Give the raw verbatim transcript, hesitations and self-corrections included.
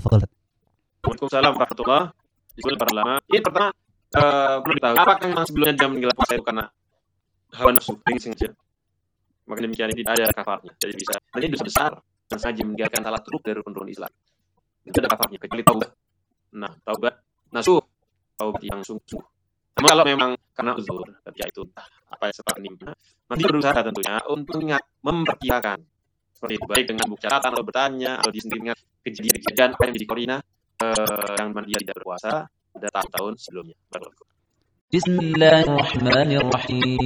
تفضل. Waalaikumsalam warahmatullahi wabarakatuh. Para ulama. Ini pertama uh, perlu diketahui apakah memang sebelumnya dia meninggal puasa itu karena hawa nafsu brengsek saja. Maka demikian tidak ada kafarnya. Jadi bisa. Dan ini dosa besar dan sengaja meninggalkan salah turuk dari rukun-rukun Islam. Itu ada kafarnya kecuali taubat. Nah, taubat nasuh, taubat yang sungguh. Namun kalau memang karena uzur, ketika itu apa yang seperti ini, nanti berusaha tentunya untuk ingat memperkirakan seperti itu, baik dengan buku catatan atau bertanya atau di sendiri ingat kejadian-kejadian apa yang menjadi korina eh, yang dia tidak berpuasa pada tahun-tahun sebelumnya. Bismillahirrahmanirrahim.